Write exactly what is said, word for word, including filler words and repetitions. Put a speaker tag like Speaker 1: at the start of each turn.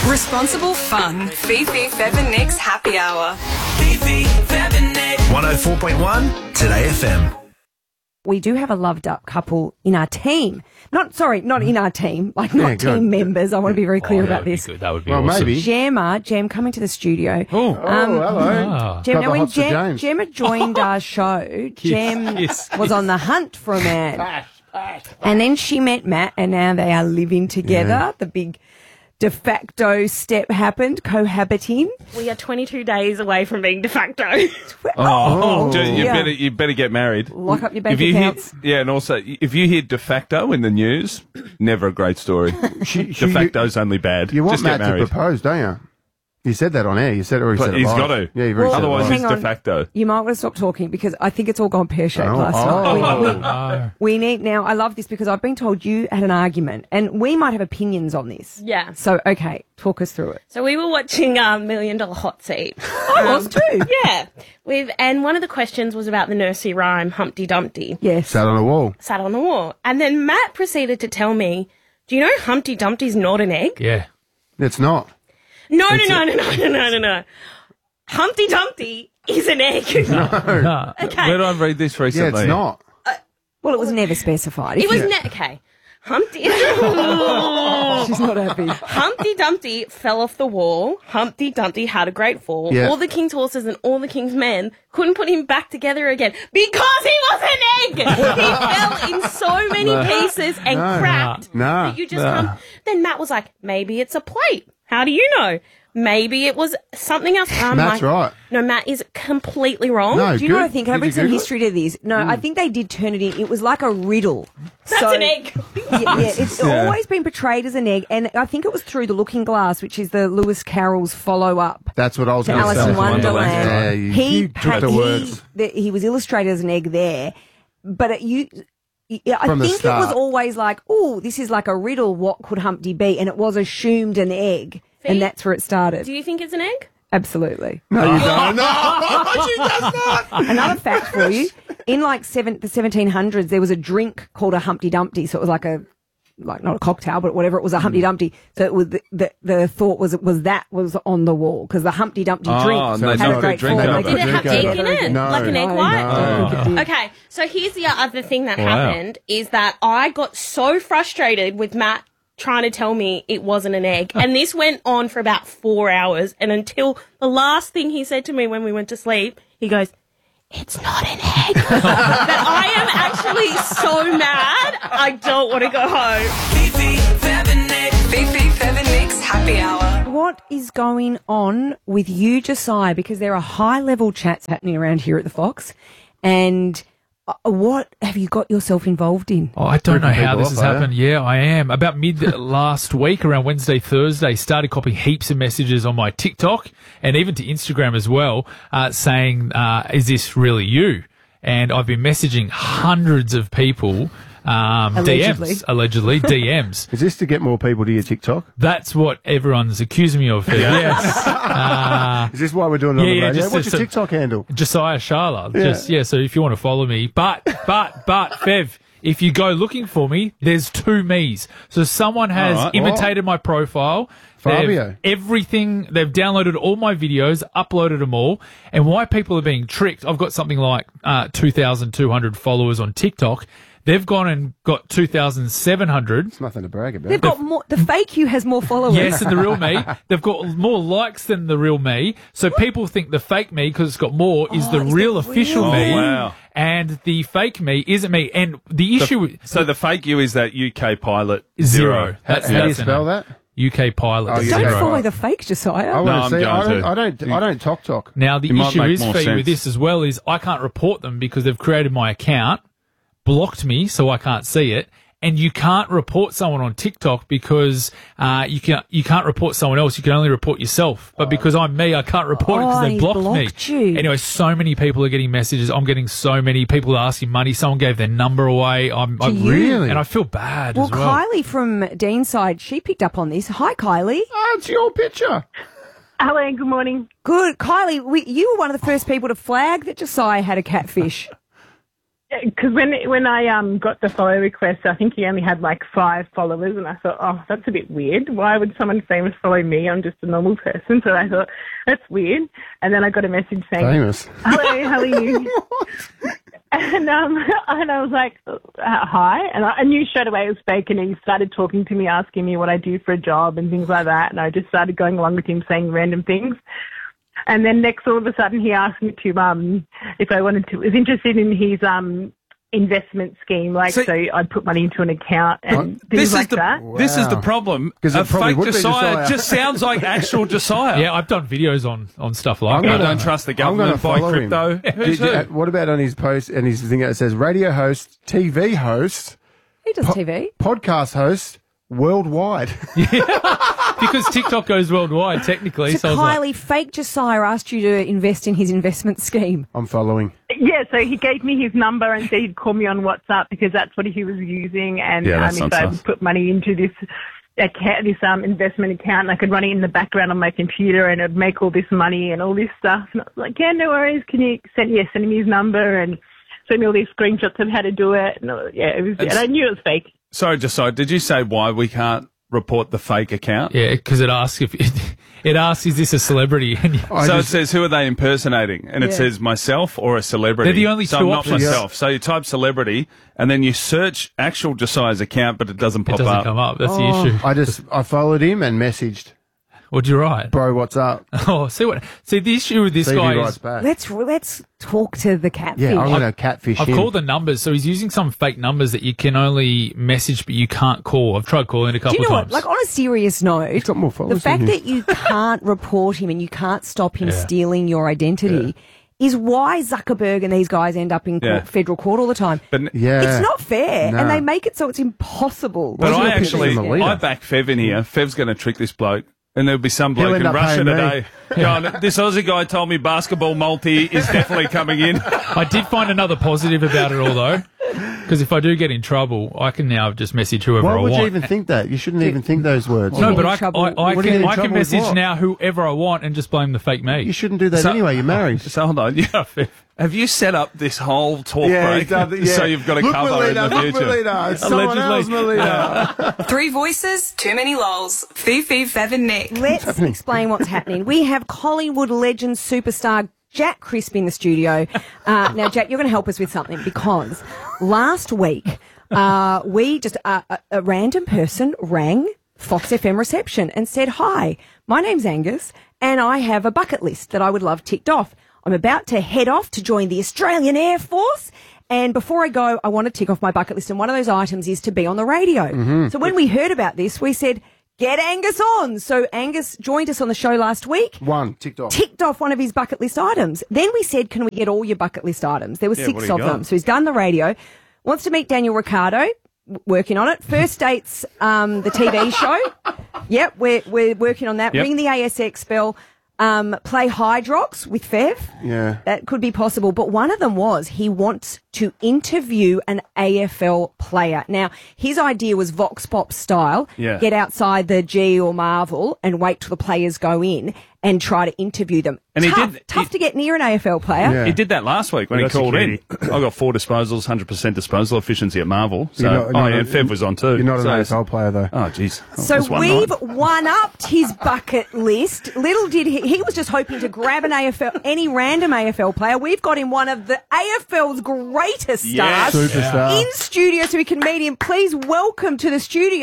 Speaker 1: Responsible fun. Fifi, Fev and Nick's Happy Hour.
Speaker 2: Fifi, Fev and Nick.
Speaker 3: one oh four point one Today F M.
Speaker 4: We do have a loved up couple in our team. Not, sorry, not in our team, like not
Speaker 5: Yeah,
Speaker 4: team
Speaker 5: good.
Speaker 4: members. I want to be very clear
Speaker 6: Oh, that
Speaker 4: about
Speaker 6: would be
Speaker 4: this.
Speaker 6: good. That would be
Speaker 5: Well,
Speaker 6: awesome.
Speaker 5: maybe.
Speaker 4: Gemma, Gem coming to the studio.
Speaker 6: Oh,
Speaker 5: Oh, hello.
Speaker 6: Ah.
Speaker 4: Gem,
Speaker 5: Got
Speaker 4: now
Speaker 5: the
Speaker 4: when
Speaker 5: hots for
Speaker 4: Gem,
Speaker 5: James.
Speaker 4: Gemma joined our show, Gem
Speaker 6: yes,
Speaker 4: was on the hunt for a man. And then she met Matt, and now they are living together.
Speaker 5: Yeah.
Speaker 4: The big de facto step happened, cohabiting.
Speaker 7: We are twenty-two days away from being de facto.
Speaker 8: Oh, do- you
Speaker 4: yeah.
Speaker 8: better you better get married.
Speaker 4: Lock up your bank
Speaker 8: if you
Speaker 4: accounts.
Speaker 8: Hear, yeah, and also if you hear de facto in the news, never a great story.
Speaker 5: She- she-
Speaker 8: de facto's only bad.
Speaker 5: You want
Speaker 8: Just
Speaker 5: Matt
Speaker 8: get
Speaker 5: to
Speaker 8: married.
Speaker 5: propose, don't you? You said that on air. You said it already
Speaker 8: But
Speaker 5: said it
Speaker 8: he's
Speaker 5: live.
Speaker 8: got to.
Speaker 5: Yeah, you've already
Speaker 4: Well,
Speaker 5: said it
Speaker 8: Otherwise,
Speaker 5: live.
Speaker 4: hang
Speaker 8: it's de
Speaker 4: on.
Speaker 8: facto.
Speaker 4: You might want to stop talking because I think it's all gone pear-shaped
Speaker 5: Oh,
Speaker 4: last
Speaker 5: oh.
Speaker 4: night. We- we-
Speaker 6: No.
Speaker 4: We need now. I love this because I've been told you had an argument, and we might have opinions on this.
Speaker 7: Yeah.
Speaker 4: So okay, talk us through it.
Speaker 7: So we were watching um, Million Dollar Hot Seat.
Speaker 4: I was too.
Speaker 7: Yeah. With and one of the questions was about the nursery rhyme Humpty Dumpty
Speaker 4: Yes.
Speaker 5: Sat on a wall.
Speaker 7: sat on the wall. And then Matt proceeded to tell me, do you know Humpty Dumpty's not an egg?
Speaker 6: Yeah.
Speaker 5: It's not.
Speaker 7: No, no, no, no, no, no, no, no, no. Humpty Dumpty is an egg.
Speaker 6: Nah.
Speaker 7: Okay.
Speaker 8: Where did I read this
Speaker 5: Yeah,
Speaker 8: recently?
Speaker 5: it's not.
Speaker 4: Well, it was never specified.
Speaker 7: It
Speaker 4: If
Speaker 7: was
Speaker 4: you-
Speaker 7: ne- okay. Humpty
Speaker 4: She's not happy.
Speaker 7: Humpty Dumpty fell off the wall. Humpty Dumpty had a great fall.
Speaker 5: Yeah.
Speaker 7: All the king's horses and all the king's men couldn't put him back together again because he was an egg. He fell in so many pieces and
Speaker 5: No.
Speaker 7: cracked.
Speaker 5: No.
Speaker 7: that You just can't. Then Matt was like, maybe it's a plate. How do you know? Maybe it was something else. I'm
Speaker 5: Matt's
Speaker 7: like,
Speaker 5: right.
Speaker 7: No, Matt is completely wrong.
Speaker 5: No,
Speaker 4: Do you know
Speaker 5: good.
Speaker 4: what I think? Can I
Speaker 5: Did
Speaker 4: bring
Speaker 5: you
Speaker 4: some
Speaker 5: Google
Speaker 4: history to this? No, I think they did turn it in. It was like a riddle.
Speaker 7: That's
Speaker 4: So-
Speaker 7: an egg.
Speaker 4: Yeah, yeah, it's always been portrayed as an egg, and I think it was through The Looking Glass, which is the Lewis Carroll's follow-up
Speaker 5: it? That's what I was
Speaker 4: to
Speaker 5: going to
Speaker 4: Alice
Speaker 5: say.
Speaker 4: in Wonderland.
Speaker 5: Yeah, you,
Speaker 4: he
Speaker 5: you
Speaker 4: pa-
Speaker 5: took the
Speaker 4: he,
Speaker 5: words.
Speaker 4: the, he was illustrated as an egg there, but it, you. Yeah, I
Speaker 5: From the
Speaker 4: think it was
Speaker 5: start.
Speaker 4: always like, oh, this is like a riddle. What could Humpty be? And it was assumed an egg,
Speaker 7: Fee,
Speaker 4: and that's where it started.
Speaker 7: Do you think it's an egg?
Speaker 4: Absolutely.
Speaker 5: No, you don't. No, she does not.
Speaker 4: Another fact for you: in like seven, the seventeen hundreds, there was a drink called a Humpty Dumpty. So it was like a, like not a cocktail, but whatever it was, a Humpty Dumpty. So it was the, the, the thought was it was that was on the wall because the Humpty Dumpty
Speaker 8: Oh,
Speaker 4: drink
Speaker 8: and
Speaker 5: they
Speaker 4: had
Speaker 5: knocked
Speaker 4: a
Speaker 5: the
Speaker 4: great
Speaker 5: drink
Speaker 4: fall.
Speaker 5: over.
Speaker 4: They
Speaker 7: Did it
Speaker 4: couldn't
Speaker 7: have
Speaker 4: put
Speaker 5: drink
Speaker 7: egg in
Speaker 4: together
Speaker 7: it?
Speaker 4: again.
Speaker 5: No.
Speaker 7: Like an egg
Speaker 4: No,
Speaker 7: white?
Speaker 4: I don't think it did.
Speaker 7: Okay, so here's the other thing that
Speaker 8: Wow.
Speaker 7: happened is that I got so frustrated with Matt trying to tell me it wasn't an egg. And this went on for about four hours. And until the last thing he said to me when we went to sleep, he goes, it's not an egg. That I am actually so mad. I don't want to go home.
Speaker 2: Fifi, Fev and Nick.
Speaker 1: Fifi, Fev and Nick's Happy Hour.
Speaker 4: What is going on with you, Josiah? Because there are high-level chats happening around here at the Fox, and uh, what have you got yourself involved in?
Speaker 6: Oh, I don't know
Speaker 5: Ripping
Speaker 6: how
Speaker 5: people
Speaker 6: this has
Speaker 5: off, are
Speaker 6: happened. Yeah, I am. About mid last week, around Wednesday, Thursday, started copying heaps of messages on my TikTok and even to Instagram as well, uh, saying, uh, is this really you? And I've been messaging hundreds of people, um,
Speaker 4: Allegedly.
Speaker 6: D Ms, allegedly, D Ms.
Speaker 5: Is this to get more people to your TikTok?
Speaker 6: That's what everyone's accusing me of. Yes. Uh,
Speaker 5: Is this why we're doing it on
Speaker 6: Yeah,
Speaker 5: the
Speaker 6: yeah,
Speaker 5: radio?
Speaker 6: just
Speaker 5: What's
Speaker 6: to-
Speaker 5: your TikTok handle?
Speaker 6: Josiah Sharla.
Speaker 5: Yeah.
Speaker 6: Just, yeah, so if you want to follow me. But, but, but, Fev, if you go looking for me, there's two me's. So someone has
Speaker 8: All right.
Speaker 6: imitated my profile. They've-
Speaker 5: Fabio.
Speaker 6: Everything, they've downloaded all my videos, uploaded them all. And why people are being tricked, I've got something like uh, two thousand two hundred followers on TikTok. They've gone and got two thousand seven hundred.
Speaker 5: It's nothing to brag about.
Speaker 4: They've got more. The fake you has more followers.
Speaker 6: Yes, than the real me. They've got more likes than the real me. So people think the fake me, because it's got more, is the
Speaker 4: it's
Speaker 6: real
Speaker 4: the
Speaker 6: official
Speaker 4: real
Speaker 6: me.
Speaker 8: Oh, wow.
Speaker 6: And the fake me isn't me. And the issue
Speaker 8: So the fake you is that U K pilot
Speaker 6: is zero. That's,
Speaker 5: How do you
Speaker 6: that's the
Speaker 5: spell
Speaker 6: name.
Speaker 5: that?
Speaker 6: U K pilot.
Speaker 5: Oh, you
Speaker 4: Don't
Speaker 5: Zero.
Speaker 4: follow the fake, Josiah.
Speaker 5: I
Speaker 8: No,
Speaker 5: want
Speaker 8: I'm
Speaker 5: to see. I
Speaker 8: going
Speaker 5: don't.
Speaker 8: to.
Speaker 5: I don't. I don't talk talk.
Speaker 6: Now the
Speaker 8: It might
Speaker 6: issue
Speaker 8: make
Speaker 6: is
Speaker 8: more
Speaker 6: for you with
Speaker 8: sense.
Speaker 6: this as well is I can't report them because they've created my account, blocked me so I can't see it. And you can't report someone on TikTok because uh, you can you can't report someone else. You can only report yourself. But because I'm me, I can't report it
Speaker 4: Oh,
Speaker 6: because
Speaker 4: and
Speaker 6: they
Speaker 4: he's
Speaker 6: blocked,
Speaker 4: blocked
Speaker 6: me.
Speaker 4: you.
Speaker 6: Anyway, so many people are getting messages. I'm getting so many people asking money. Someone gave their number away. I'm, I
Speaker 4: you?
Speaker 5: Really?
Speaker 6: and I feel bad
Speaker 4: Well,
Speaker 6: as well.
Speaker 4: Kylie from Deanside, she picked up on this. Hi, Kylie.
Speaker 5: Oh, it's your picture.
Speaker 9: Hello, good morning.
Speaker 4: Good. Kylie, we, you were one of the first people to flag that Josiah had a catfish.
Speaker 9: because when when I um got the follow request, I think he only had like five followers, and I thought, oh, that's a bit weird. Why would someone famous follow me? I'm just a normal person. So I thought that's weird. And then I got a message saying,
Speaker 5: Famous.
Speaker 9: "Hello, how are you?" And um, and I was like, uh, "Hi," and I, I knew straight away it was fake. And he started talking to me, asking me what I do for a job and things like that. And I just started going along with him, saying random things. And then next, all of a sudden, he asked me to um if I wanted to, was interested in his um investment scheme, like
Speaker 8: See-
Speaker 9: so I'd put money into an account and things
Speaker 8: This
Speaker 9: like
Speaker 8: is the
Speaker 9: that.
Speaker 8: this is the
Speaker 5: Wow.
Speaker 8: problem.
Speaker 5: 'Cause it
Speaker 8: A
Speaker 5: probably
Speaker 8: fake
Speaker 5: would be
Speaker 8: Josiah,
Speaker 5: Josiah.
Speaker 8: just sounds like actual Josiah.
Speaker 6: Yeah, I've done videos on, on stuff like
Speaker 5: I'm
Speaker 6: that.
Speaker 8: I
Speaker 5: gonna-
Speaker 8: don't trust the
Speaker 5: I'm going
Speaker 8: government
Speaker 5: to
Speaker 8: buy
Speaker 5: follow
Speaker 8: crypto.
Speaker 5: him.
Speaker 8: Who's
Speaker 5: Did you-
Speaker 8: who?
Speaker 5: uh, what about on his post and his thing that says radio host, T V host,
Speaker 4: He does T V.
Speaker 5: podcast host, worldwide?
Speaker 6: Because TikTok goes worldwide, technically.
Speaker 4: So
Speaker 6: So I was like,
Speaker 4: Kylie, fake Josiah asked you to invest in his investment scheme.
Speaker 5: I'm following.
Speaker 9: Yeah, so he gave me his number and said he'd call me on WhatsApp because that's what he was using, and
Speaker 8: Yeah, that
Speaker 9: um, if
Speaker 8: sounds
Speaker 9: I
Speaker 8: nice.
Speaker 9: would put money into this account, this um investment account, and I could run it in the background on my computer, and it'd make all this money and all this stuff. And I was like, yeah, no worries. Can you send yeah send me his number and send me all these screenshots of how to do it? And uh, yeah, it was, and I knew it was fake.
Speaker 8: Sorry, Josiah, did you say why we can't report the fake account?
Speaker 6: yeah, because it asks if it asks, is this a celebrity? And you-
Speaker 5: I
Speaker 8: so
Speaker 5: just-
Speaker 8: it says, who are they impersonating? And it
Speaker 4: Yeah.
Speaker 8: says myself or a celebrity.
Speaker 6: They're the only
Speaker 8: so
Speaker 6: two
Speaker 8: I'm not
Speaker 6: options.
Speaker 8: myself. So you type celebrity and then you search actual Josiah's account, but it doesn't
Speaker 6: it
Speaker 8: pop
Speaker 6: doesn't
Speaker 8: up.
Speaker 6: come up. That's
Speaker 4: Oh.
Speaker 6: the issue.
Speaker 5: I just I followed him and messaged,
Speaker 6: What'd you write?
Speaker 5: bro, what's up?
Speaker 6: Oh, see what? See, the issue with this
Speaker 5: See if
Speaker 6: guy
Speaker 5: he
Speaker 6: is
Speaker 5: writes back.
Speaker 4: Let's let's talk to the catfish.
Speaker 5: Yeah, I'm going to catfish
Speaker 6: I've
Speaker 5: him.
Speaker 6: called the numbers, so he's using some fake numbers that you can only message, but you can't call. I've tried calling a couple
Speaker 4: Do you know
Speaker 6: of
Speaker 4: what?
Speaker 6: times.
Speaker 4: Like, on a serious note,
Speaker 5: got more
Speaker 4: the
Speaker 5: followers
Speaker 4: fact
Speaker 5: than you.
Speaker 4: that you can't report him and you can't stop him
Speaker 6: Yeah.
Speaker 4: stealing your identity is why Zuckerberg and these guys end up in court,
Speaker 8: Yeah.
Speaker 4: federal court all the time.
Speaker 8: But
Speaker 5: Yeah.
Speaker 4: It's not fair,
Speaker 5: Nah.
Speaker 4: and they make it so it's impossible.
Speaker 8: But
Speaker 5: Wasn't
Speaker 8: I
Speaker 5: a picture
Speaker 8: actually,
Speaker 5: from the leader.
Speaker 8: I back Fev in here. Fev's going to trick this bloke. And there'll be some bloke
Speaker 5: He'll
Speaker 8: in
Speaker 5: end up
Speaker 8: Russia
Speaker 5: paying me.
Speaker 8: today going, this Aussie guy told me basketball multi is definitely coming in.
Speaker 6: I did find another positive about it all, though, because if I do get in trouble, I can now just message whoever
Speaker 5: Why
Speaker 6: I
Speaker 5: would
Speaker 6: want.
Speaker 5: you even think that? You shouldn't even think those words.
Speaker 6: no,
Speaker 4: Get
Speaker 6: but
Speaker 4: in
Speaker 6: I,
Speaker 4: trouble.
Speaker 6: I, I
Speaker 5: What do you get
Speaker 6: can,
Speaker 5: in
Speaker 6: I can
Speaker 5: trouble with
Speaker 6: message
Speaker 5: what?
Speaker 6: now whoever I want and just blame the fake me.
Speaker 5: You shouldn't do that
Speaker 8: So-
Speaker 5: anyway. You're married.
Speaker 8: So hold on. Yeah, Fev. Have you set up this whole talk break
Speaker 5: he's done- yeah.
Speaker 8: so you've got a
Speaker 5: Look,
Speaker 8: cover
Speaker 5: Melina,
Speaker 8: in the
Speaker 5: look,
Speaker 8: future?
Speaker 5: Melina, it's someone else,
Speaker 8: Allegedly.
Speaker 5: Melina.
Speaker 1: Three voices, too many lols. Fifi, Fev and Nick.
Speaker 4: Let's explain what's happening. We have Collingwood legend superstar Jack Crisp in the studio. Uh, now, Jack, you're going to help us with something because last week uh, we just uh, a, a random person rang Fox F M reception and said, "Hi, my name's Angus, and I have a bucket list that I would love ticked off. I'm about to head off to join the Australian Air Force." And before I go, I want to tick off my bucket list. And one of those items is to be on the radio. So when we heard about this, we said, get Angus on. So Angus joined us on the show last week,
Speaker 5: One, ticked off.
Speaker 4: ticked off one of his bucket list items. Then we said, can we get all your bucket list items? There were
Speaker 8: Yeah, what
Speaker 4: six
Speaker 8: do you
Speaker 4: of
Speaker 8: got?
Speaker 4: them. So he's done the radio. Wants to meet Daniel Ricciardo, w- working on it. First dates, um, the T V show. Yep, we're, we're working on that.
Speaker 8: Yep.
Speaker 4: Ring the A S X bell. Um, play Hydrox with Fev.
Speaker 5: Yeah.
Speaker 4: That could be possible. But one of them was he wants to interview an A F L player. Now, his idea was Vox Pop style.
Speaker 8: Yeah.
Speaker 4: Get outside the G or Marvel and wait till the players go in and try to interview them.
Speaker 8: And he
Speaker 4: tough,
Speaker 8: did-
Speaker 4: tough
Speaker 8: he-
Speaker 4: to get near an A F L player.
Speaker 5: Yeah.
Speaker 8: He did that last week when
Speaker 5: He
Speaker 8: he
Speaker 5: got
Speaker 8: called
Speaker 5: security.
Speaker 8: in. I got four disposals, one hundred percent disposal efficiency at Marvel. So,
Speaker 5: You're not-
Speaker 8: oh,
Speaker 5: not
Speaker 8: yeah,
Speaker 5: a-
Speaker 8: Fev was on too.
Speaker 5: You're not an
Speaker 8: So-
Speaker 5: A F L player, though.
Speaker 8: Oh, jeez.
Speaker 4: So
Speaker 8: That's one
Speaker 4: we've
Speaker 8: night.
Speaker 4: one-upped his bucket list. Little did he, he was just hoping to grab an A F L, any random A F L player. We've got him one of the A F L's greatest
Speaker 8: Yes.
Speaker 4: stars
Speaker 5: Superstar.
Speaker 4: in studio so we can meet him. Please welcome to the studio